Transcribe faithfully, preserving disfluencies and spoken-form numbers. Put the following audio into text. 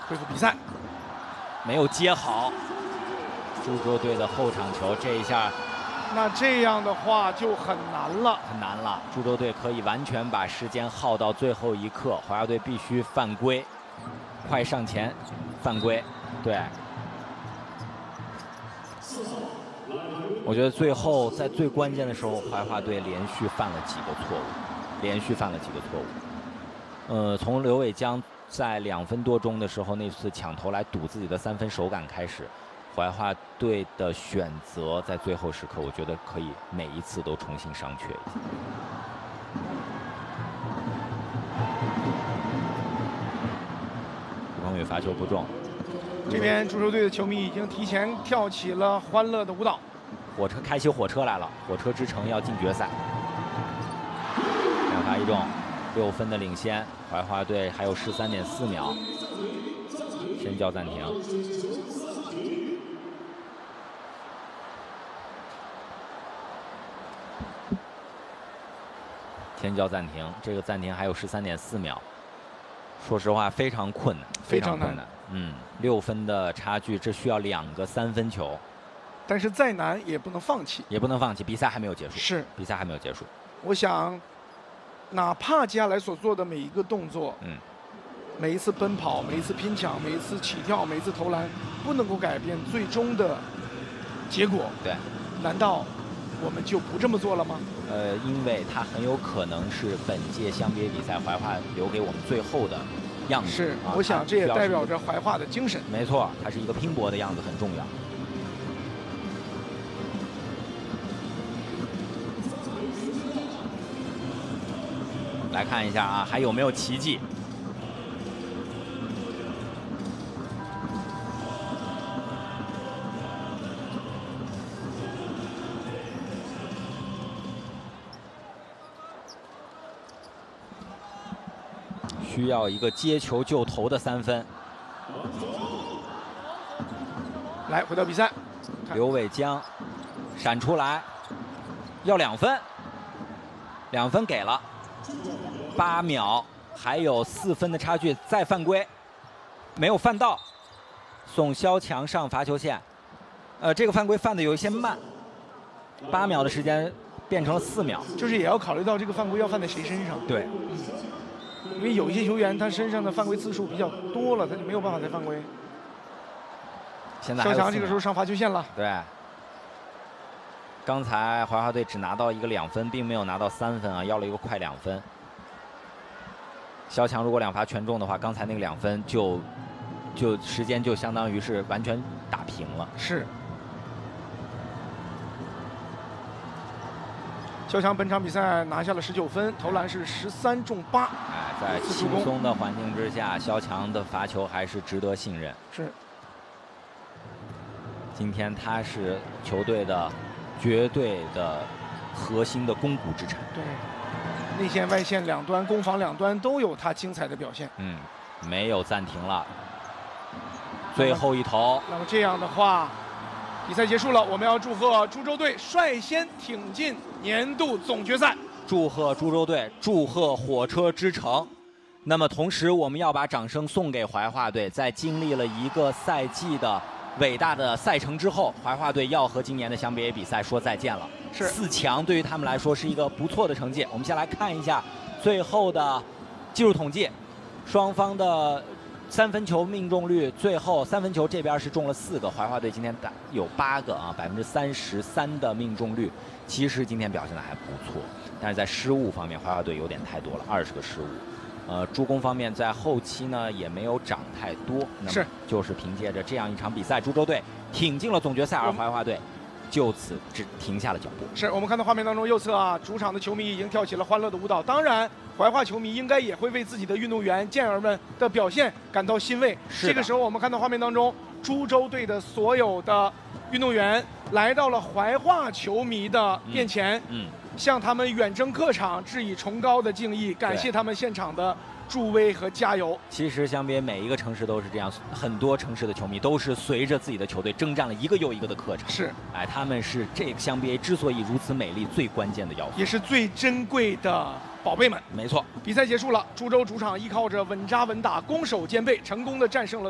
恢复比赛， 没有接好。株洲队的后场球，这一下， 那这样的话就很难了， 很难了。株洲队可以完全把时间耗到最后一刻，华夏队必须犯规，快上前，犯规，对。我觉得最后在最关键的时候，怀化队连续犯了几个错误，连续犯了几个错误。呃，从刘伟江在两分多钟的时候那次抢头来赌自己的三分手感开始，怀化队的选择在最后时刻，我觉得可以每一次都重新商榷一下。吴鹏宇罚球不中， 这边株洲队的球迷已经提前跳起了欢乐的舞蹈。 火车开起火车来了，火车之城要进决赛。两罚一中，六分的领先，怀化队还有十三点四秒，先叫暂停。先叫暂停，这个暂停还有十三点四秒。说实话，非常困难，非常困难。嗯，六分的差距，这需要两个三分球。 但是再难也不能放弃， 也不能放弃，比赛还没有结束。 是， 比赛还没有结束。 我想，哪怕接下来所做的每一个动作， 嗯， 每一次奔跑，每一次拼抢，每一次起跳，每一次投篮，不能够改变最终的结果。 对， 难道我们就不这么做了吗？ 呃，因为它很有可能是本届乡别比赛怀化留给我们最后的样子。 是， 啊、 我想这也代表着怀化的精神。 没错，它是一个拼搏的样子，很重要。来看一下啊，还有没有奇迹？需要一个接球就投的三分。 来，回到比赛， 刘伟江闪出来，要两分，两分给了。八秒，还有四分的差距，再犯规，没有犯到，宋肖强上罚球线。呃，这个犯规犯的有一些慢，八秒的时间变成了四秒， 就是也要考虑到这个犯规要犯在谁身上。 对， 因为有一些球员他身上的犯规次数比较多了，他就没有办法再犯规。 现在肖强这个时候上罚球线了。 对。刚才怀化队只拿到一个两分，并没有拿到三分啊，要了一个快两分。肖强如果两罚全中的话，刚才那个两分就就时间就相当于是完全打平了。 是。肖强本场比赛拿下了十九分，投篮是十三中八。 哎，在轻松的环境之下，肖强的罚球还是值得信任。 是。 今天他是球队的绝对的核心的肱骨之臣。 对，内线外线两端，攻防两端都有他精彩的表现。 嗯，没有暂停了，最后一投。 那么这样的话，比赛结束了，我们要祝贺株洲队率先挺进年度总决赛。 祝贺株洲队，祝贺火车之城。那么同时，我们要把掌声送给怀化队，在经历了一个赛季的伟大的赛程之后，怀化队要和今年的乡别比赛说再见了。 是四强对于他们来说是一个不错的成绩。我们先来看一下最后的技术统计，双方的三分球命中率，最后三分球这边是中了四个，怀化队今天打有八个啊，百分之三十三的命中率，其实今天表现的还不错，但是在失误方面，怀化队有点太多了，二十个失误。呃，助攻方面在后期呢也没有涨太多， 是就是凭借着这样一场比赛，株洲队挺进了总决赛，而怀化队就此只停下了脚步。 是我们看到画面当中右侧啊，主场的球迷已经跳起了欢乐的舞蹈。当然，怀化球迷应该也会为自己的运动员、健儿们的表现感到欣慰。这个时候，我们看到画面当中，株洲队的所有的运动员来到了怀化球迷的面前。 嗯。嗯向他们远征客场致以崇高的敬意，感谢他们现场的助威和加油。 其实乡别每一个城市都是这样，很多城市的球迷都是随着自己的球队征战了一个又一个的客场。 是， 哎，他们是这个乡别之所以如此美丽最关键的要素， 也是最珍贵的宝贝们。 没错， 比赛结束了，株洲主场依靠着稳扎稳打、攻守兼备，成功的战胜了